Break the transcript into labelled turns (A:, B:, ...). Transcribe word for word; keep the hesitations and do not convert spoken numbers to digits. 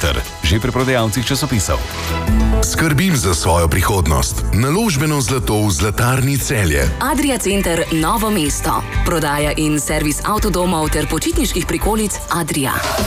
A: Center, že pri prodajalcih časopisov.
B: Skrbim za svojo prihodnost. Naložbeno zlato v Zlatarni Celje.
C: Adria Center Novo mesto. Prodaja in servis avtodomov ter počitniških prikolic Adria.